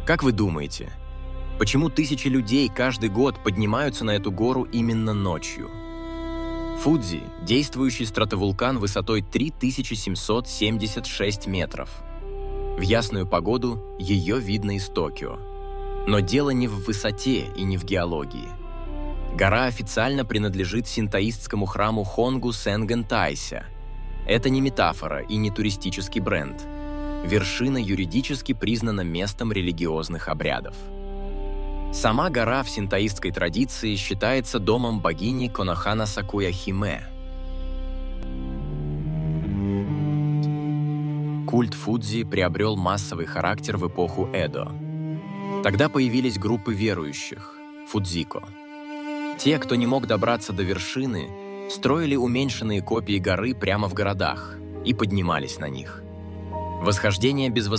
Как вы думаете, почему тысячи людей каждый год поднимаются на эту гору именно ночью? Фудзи – действующий стратовулкан высотой 3776 метров. В ясную погоду ее видно из Токио. Но дело не в высоте и не в геологии. Гора официально принадлежит синтоистскому храму Хонгу Сенген Тайся. Это не метафора и не туристический бренд. Вершина юридически признана местом религиозных обрядов. Сама гора в синтоистской традиции считается домом богини Конохана Сакуя Химе. Культ Фудзи приобрел массовый характер в эпоху Эдо. Тогда появились группы верующих – фудзико. Те, кто не мог добраться до вершины, строили уменьшенные копии горы прямо в городах и поднимались на них. Восхождение без